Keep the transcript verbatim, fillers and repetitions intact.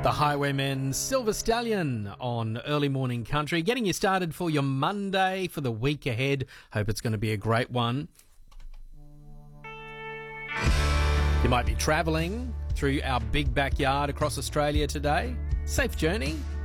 The Highwaymen, Silver Stallion on Early Morning Country, getting you started for your Monday, for the week ahead. Hope it's going to be a great one. You might be travelling through our big backyard across Australia today. Safe journey.